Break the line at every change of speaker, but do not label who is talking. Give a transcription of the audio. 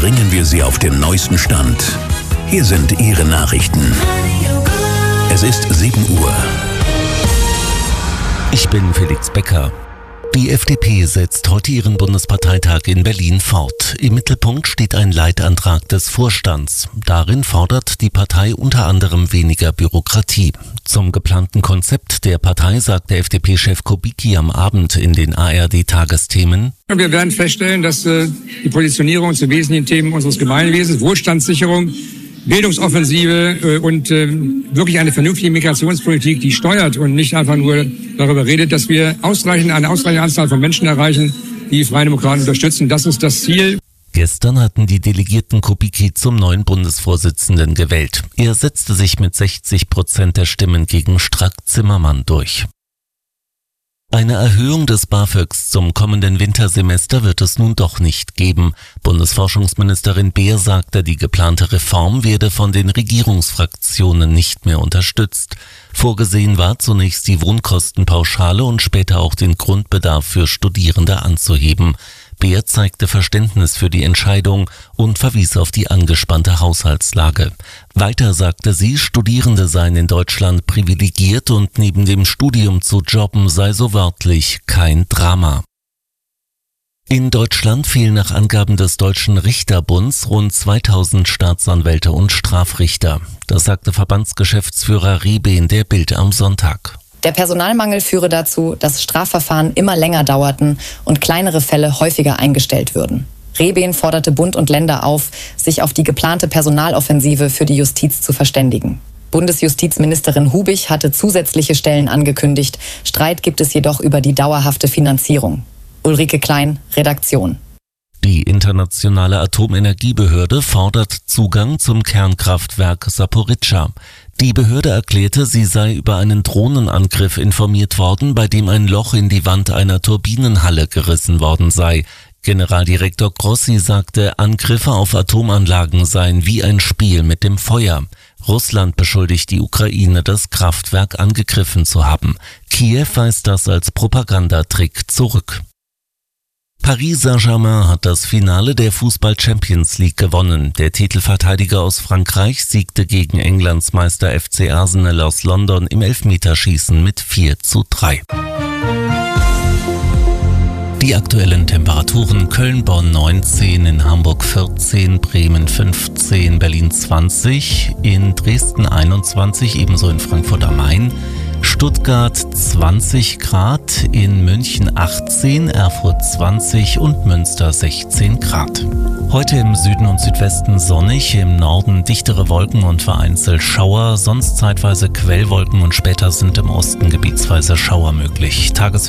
bringen wir Sie auf den neuesten Stand. Hier sind Ihre Nachrichten. Es ist 7 Uhr.
Ich bin Felix Becker. Die FDP setzt heute ihren Bundesparteitag in Berlin fort. Im Mittelpunkt steht ein Leitantrag des Vorstands. Darin fordert die Partei unter anderem weniger Bürokratie. Zum geplanten Konzept der Partei sagt der FDP-Chef Kubicki am Abend in den ARD-Tagesthemen:
Wir werden feststellen, dass die Positionierung zu wesentlichen Themen unseres Gemeinwesens, Wohlstandssicherung, Bildungsoffensive und wirklich eine vernünftige Migrationspolitik, die steuert und nicht einfach nur darüber redet, dass wir eine ausreichende Anzahl von Menschen erreichen, die Freie Demokraten unterstützen. Das ist das Ziel.
Gestern hatten die Delegierten Kubicki zum neuen Bundesvorsitzenden gewählt. Er setzte sich mit 60% der Stimmen gegen Strack-Zimmermann durch. Eine Erhöhung des BAföGs zum kommenden Wintersemester wird es nun doch nicht geben. Bundesforschungsministerin Beer sagte, die geplante Reform werde von den Regierungsfraktionen nicht mehr unterstützt. Vorgesehen war zunächst die Wohnkostenpauschale und später auch den Grundbedarf für Studierende anzuheben. Beer zeigte Verständnis für die Entscheidung und verwies auf die angespannte Haushaltslage. Weiter sagte sie, Studierende seien in Deutschland privilegiert und neben dem Studium zu jobben sei so wörtlich kein Drama. In Deutschland fehlen nach Angaben des Deutschen Richterbunds rund 2000 Staatsanwälte und Strafrichter. Das sagte Verbandsgeschäftsführer Rebehn der Bild am Sonntag.
Der Personalmangel führe dazu, dass Strafverfahren immer länger dauerten und kleinere Fälle häufiger eingestellt würden. Rebehn forderte Bund und Länder auf, sich auf die geplante Personaloffensive für die Justiz zu verständigen. Bundesjustizministerin Hubich hatte zusätzliche Stellen angekündigt. Streit gibt es jedoch über die dauerhafte Finanzierung. Ulrike Klein, Redaktion.
Die Internationale Atomenergiebehörde fordert Zugang zum Kernkraftwerk Saporischschja. Die Behörde erklärte, sie sei über einen Drohnenangriff informiert worden, bei dem ein Loch in die Wand einer Turbinenhalle gerissen worden sei. Generaldirektor Grossi sagte, Angriffe auf Atomanlagen seien wie ein Spiel mit dem Feuer. Russland beschuldigt die Ukraine, das Kraftwerk angegriffen zu haben. Kiew weist das als Propagandatrick zurück. Paris Saint-Germain hat das Finale der Fußball-Champions League gewonnen. Der Titelverteidiger aus Frankreich siegte gegen Englands Meister FC Arsenal aus London im Elfmeterschießen mit 4:3. Die aktuellen Temperaturen: Köln, Bonn 19, in Hamburg 14, Bremen 15, Berlin 20, in Dresden 21, ebenso in Frankfurt am Main, Stuttgart 20 Grad, in München 18, Erfurt 20 und Münster 16 Grad. Heute im Süden und Südwesten sonnig, im Norden dichtere Wolken und vereinzelt Schauer, sonst zeitweise Quellwolken und später sind im Osten gebietsweise Schauer möglich.